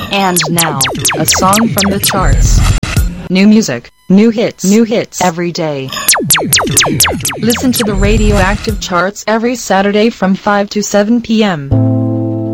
And now, a song from the charts. New music, new hits every day. Listen to the Radioactive Charts every Saturday from 5 to 7 p.m.